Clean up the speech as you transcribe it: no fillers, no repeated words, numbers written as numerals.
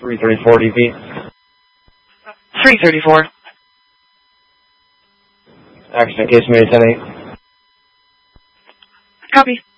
334 DP. 334. Action case made 10-8. Copy.